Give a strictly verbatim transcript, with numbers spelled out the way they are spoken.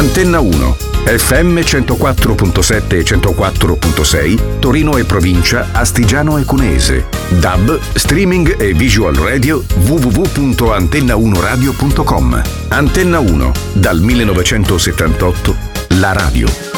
Antenna uno, F M centoquattro virgola sette e centoquattro virgola sei, Torino e provincia, Astigiano e Cuneese. D A B, streaming e visual radio, w w w punto antenna uno radio punto com. Antenna uno, dal millenovecentosettantotto, la radio.